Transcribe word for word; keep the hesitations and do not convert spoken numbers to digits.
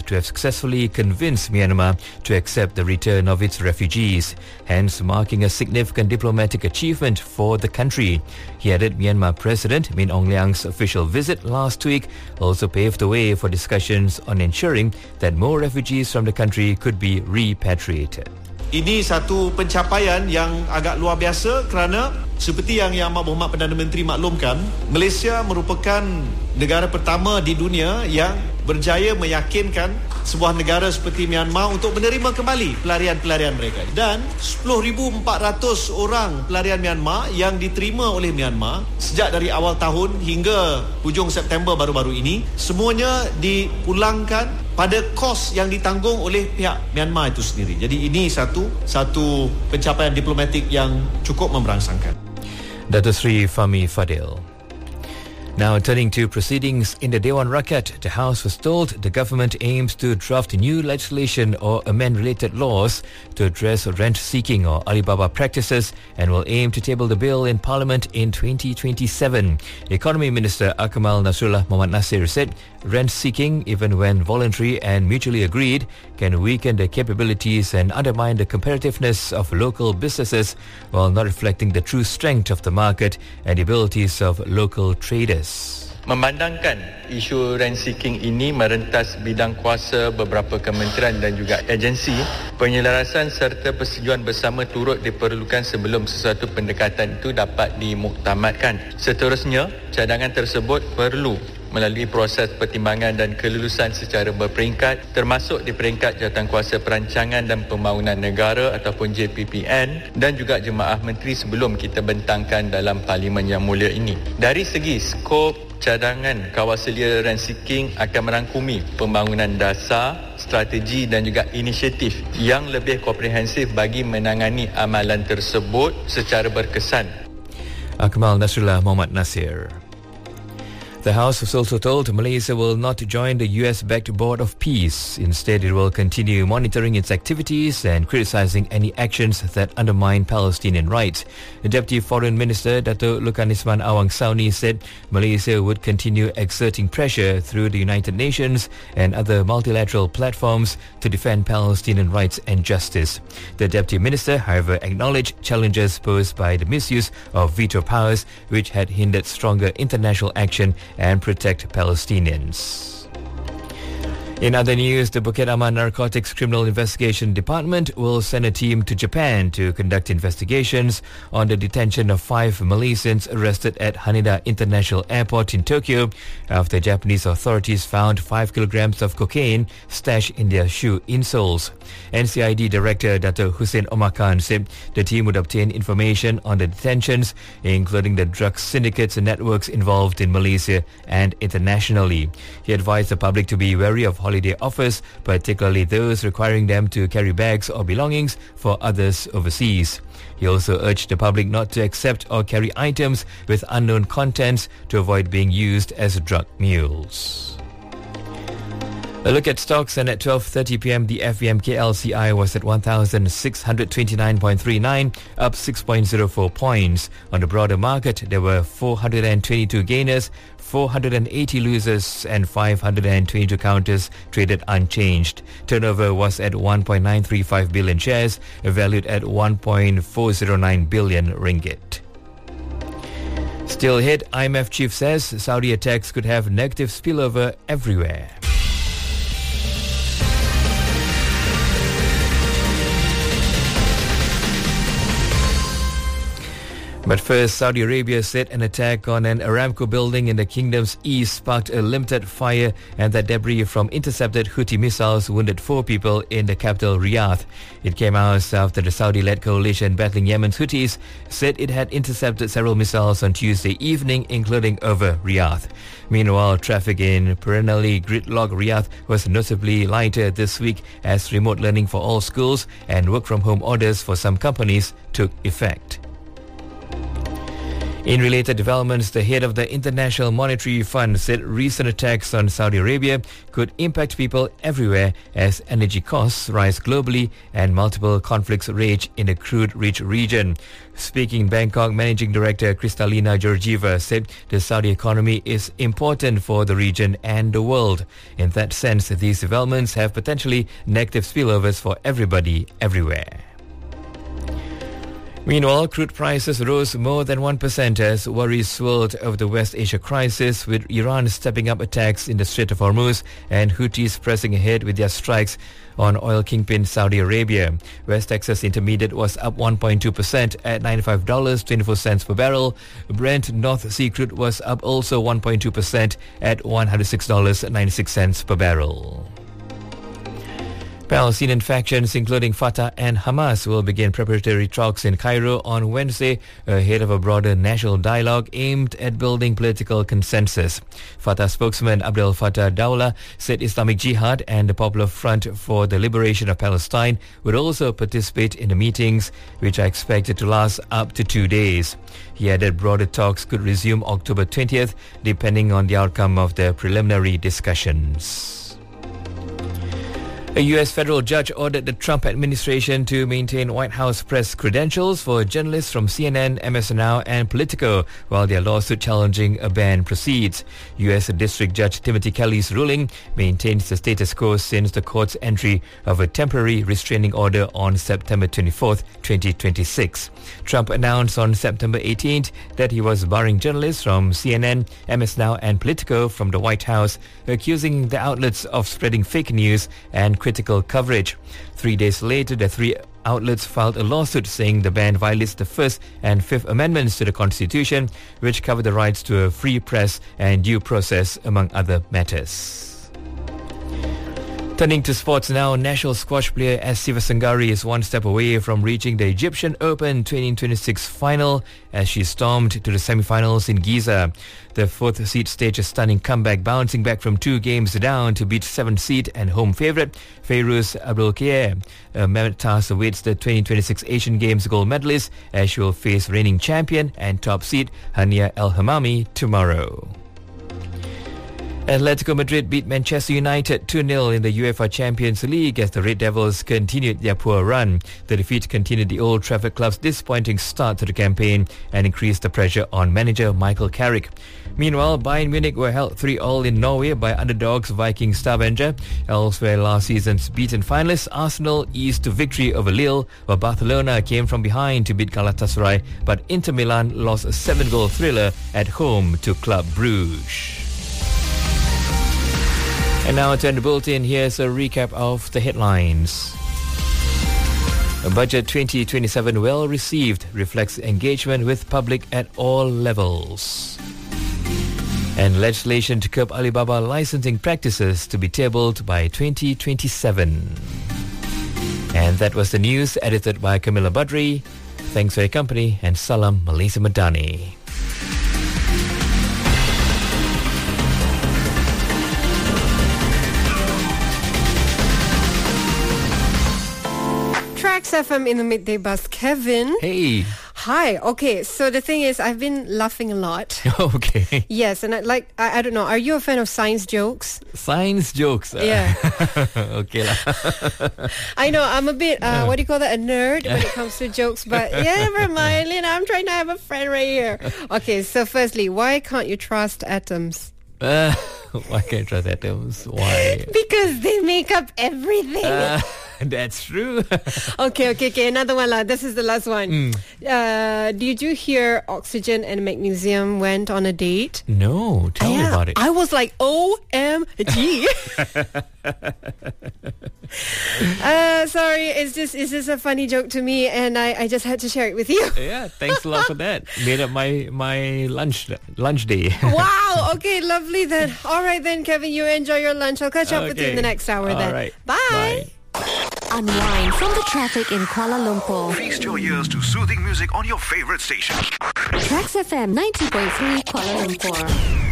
to have successfully convinced Myanmar to accept the return of its refugees, hence marking a significant diplomatic achievement for the country. He added Myanmar President Min Aung Hlaing's official visit last week also paved the way for discussions on ensuring that more refugees from the country could be repatriated. Ini satu pencapaian yang agak luar biasa kerana seperti yang Yang Berhormat Perdana Menteri maklumkan, Malaysia merupakan negara pertama di dunia yang berjaya meyakinkan sebuah negara seperti Myanmar untuk menerima kembali pelarian-pelarian mereka. Dan sepuluh ribu empat ratus orang pelarian Myanmar yang diterima oleh Myanmar sejak dari awal tahun hingga hujung September baru-baru ini, semuanya dipulangkan pada kos yang ditanggung oleh pihak Myanmar itu sendiri. Jadi ini satu satu pencapaian diplomatik yang cukup memberangsangkan. Dato' Sri Fahmi Fadil. Now turning to proceedings in the Dewan Rakyat, the House was told the government aims to draft new legislation or amend related laws to address rent-seeking or Alibaba practices and will aim to table the bill in Parliament in twenty twenty-seven. Economy Minister Akmal Nasrullah Mohamed Nasir said rent-seeking, even when voluntary and mutually agreed, can weaken the capabilities and undermine the competitiveness of local businesses while not reflecting the true strength of the market and the abilities of local traders. Memandangkan isu rent-seeking ini merentas bidang kuasa beberapa kementerian dan juga agensi, penyelarasan serta persetujuan bersama turut diperlukan sebelum sesuatu pendekatan itu dapat dimuktamadkan. Seterusnya, cadangan tersebut perlu melalui proses pertimbangan dan kelulusan secara berperingkat, termasuk di peringkat Jawatankuasa Perancangan dan Pembangunan Negara ataupun J P P N dan juga Jemaah Menteri sebelum kita bentangkan dalam Parlimen yang mulia ini. Dari segi skop cadangan kawasalia rent-seeking akan merangkumi pembangunan dasar, strategi dan juga inisiatif yang lebih komprehensif bagi menangani amalan tersebut secara berkesan. Akmal Nasrullah Mohamed Nasir. The House was also told Malaysia will not join the U S-backed Board of Peace. Instead, it will continue monitoring its activities and criticizing any actions that undermine Palestinian rights. The Deputy Foreign Minister, Dato' Lukan Isman Awang Sauni, said Malaysia would continue exerting pressure through the United Nations and other multilateral platforms to defend Palestinian rights and justice. The Deputy Minister, however, acknowledged challenges posed by the misuse of veto powers, which had hindered stronger international action and protect Palestinians. In other news, the Bukit Aman Narcotics Criminal Investigation Department will send a team to Japan to conduct investigations on the detention of five Malaysians arrested at Haneda International Airport in Tokyo after Japanese authorities found five kilograms of cocaine stashed in their shoe insoles. N C I D Director Dato' Hussein Omar Khan said the team would obtain information on the detentions, including the drug syndicates and networks involved in Malaysia and internationally. He advised the public to be wary of holiday offers, particularly those requiring them to carry bags or belongings for others overseas. He also urged the public not to accept or carry items with unknown contents to avoid being used as drug mules. A look at stocks, and at twelve thirty p m the F V M K L C I was at one thousand six hundred twenty-nine point three nine, up six point zero four points. On the broader market, there were four hundred twenty-two gainers, four hundred eighty losers and five hundred twenty-two counters traded unchanged. Turnover was at one point nine three five billion shares, valued at one point four zero nine billion ringgit. Still ahead, I M F chief says Saudi attacks could have negative spillover everywhere. But first, Saudi Arabia said an attack on an Aramco building in the kingdom's east sparked a limited fire and that debris from intercepted Houthi missiles wounded four people in the capital Riyadh. It came hours after the Saudi-led coalition battling Yemen's Houthis said it had intercepted several missiles on Tuesday evening, including over Riyadh. Meanwhile, traffic in perennially gridlocked Riyadh was notably lighter this week as remote learning for all schools and work-from-home orders for some companies took effect. In related developments, the head of the International Monetary Fund said recent attacks on Saudi Arabia could impact people everywhere as energy costs rise globally and multiple conflicts rage in the crude-rich region. Speaking in Bangkok, Managing Director Kristalina Georgieva said the Saudi economy is important for the region and the world. In that sense, these developments have potentially negative spillovers for everybody everywhere. Meanwhile, crude prices rose more than one percent as worries swirled over the West Asia crisis, with Iran stepping up attacks in the Strait of Hormuz and Houthis pressing ahead with their strikes on oil kingpin Saudi Arabia. West Texas Intermediate was up one point two percent at ninety-five dollars and twenty-four cents per barrel. Brent North Sea crude was up also one point two percent at one hundred six dollars and ninety-six cents per barrel. Palestinian factions including Fatah and Hamas will begin preparatory talks in Cairo on Wednesday ahead of a broader national dialogue aimed at building political consensus. Fatah spokesman Abdel Fattah Dawla said Islamic Jihad and the Popular Front for the Liberation of Palestine would also participate in the meetings, which are expected to last up to two days. He added broader talks could resume October twentieth depending on the outcome of the preliminary discussions. A U S federal judge ordered the Trump administration to maintain White House press credentials for journalists from C N N, M S N Now and Politico while their lawsuit challenging a ban proceeds. U S District Judge Timothy Kelly's ruling maintains the status quo since the court's entry of a temporary restraining order on September twenty-fourth, twenty twenty-six. Trump announced on September eighteenth that he was barring journalists from C N N, M S N Now and Politico from the White House, accusing the outlets of spreading fake news and critical coverage. Three days later, the three outlets filed a lawsuit saying the ban violates the First and Fifth Amendments to the Constitution, which cover the rights to a free press and due process, among other matters. Turning to sports now, national squash player S. Sivasangari is one step away from reaching the Egyptian Open twenty twenty-six final as she stormed to the semi-finals in Giza. The fourth seed staged a stunning comeback, bouncing back from two games down to beat seventh seed and home favourite Fairuz Abdulkair. A mammoth task awaits the twenty twenty-six Asian Games gold medalist as she will face reigning champion and top seed Hania El Hamami tomorrow. Atletico Madrid beat Manchester United two nil in the UEFA Champions League as the Red Devils continued their poor run. The defeat continued the Old Trafford club's disappointing start to the campaign and increased the pressure on manager Michael Carrick. Meanwhile, Bayern Munich were held three all in Norway by underdogs Viking Stavanger. Elsewhere, last season's beaten finalists Arsenal eased to victory over Lille, while Barcelona came from behind to beat Galatasaray, but Inter Milan lost a seven-goal thriller at home to Club Brugge. And now to end the bulletin, here's a recap of the headlines. A budget twenty twenty-seven well received, reflects engagement with public at all levels. And legislation to curb Alibaba licensing practices to be tabled by twenty twenty-seven. And that was the news, edited by Camilla Badri. Thanks for your company and Salam Malaysia Madani. Trax F M in the midday bus. Kevin. Hey. Hi. Okay, so the thing is, I've been laughing a lot. Okay. Yes, and I, like, I, I don't know, are you a fan of science jokes? Science jokes? Uh, yeah. Okay lah. I know, I'm a bit, uh, what do you call that, a nerd when it comes to jokes, but yeah, never mind, Lynn, I'm trying to have a friend right here. Okay, so firstly, why can't you trust atoms? Uh, why can't you trust atoms? Why? Because they make up everything. Uh, that's true. okay, okay, okay. Another one, lah. This is the last one. Mm. Uh, did you hear Oxygen and Magnesium went on a date? No, tell yeah, me about it. I was like, O M G. uh, sorry, it's just it's just a funny joke to me, and I, I just had to share it with you. Yeah, thanks a lot for that. Made up my my lunch lunch day. Wow. Okay, lovely then. All right then, Kevin. You enjoy your lunch. I'll catch up okay. with you in the next hour. All then. right. Bye. Bye. Unwind from the traffic in Kuala Lumpur. Feast your ears to soothing music on your favorite station. Trax F M ninety point three Kuala Lumpur.